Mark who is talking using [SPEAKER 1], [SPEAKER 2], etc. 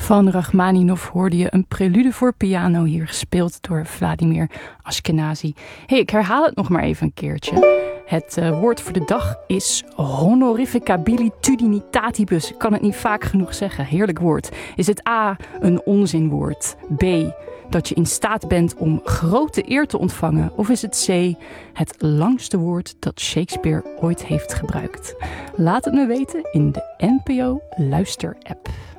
[SPEAKER 1] Van Rachmaninov hoorde je een prelude voor piano, hier gespeeld door Vladimir Ashkenazy. Ik herhaal het nog maar even een keertje. Het woord voor de dag is honorificabilitudinitatibus. Ik kan het niet vaak genoeg zeggen. Heerlijk woord. Is het A, een onzinwoord? B, dat je in staat bent om grote eer te ontvangen? Of is het C, het langste woord dat Shakespeare ooit heeft gebruikt? Laat het me weten in de NPO Luister-app.